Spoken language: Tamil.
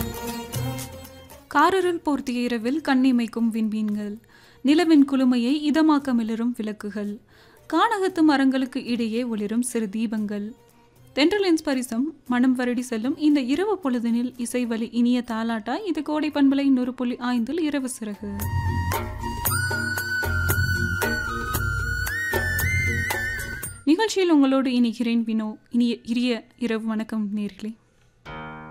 காரிருள் போர்த்திய இரவில் கண்ணிமைக்கும் விண்மீன்கள், நிலவின் குளுமையை இதமாக்க மிளரும் விளக்குகள், கானகத்து மரங்களுக்கு இடையே ஒளிரும் சிறு தீபங்கள், தென்றலின் ஸ்பரிசம் மனம் வருடி செல்லும் இந்த இரவு பொழுதினில் இசைவலி இனிய தாலாட்டாய். இது கோடை பண்பலை 100.5 இரவு சிறகு. நிகழ்ச்சியில் உங்களோடு இணைகிறேன் வினோ. இனிய இரவு வணக்கம் நேர்களே.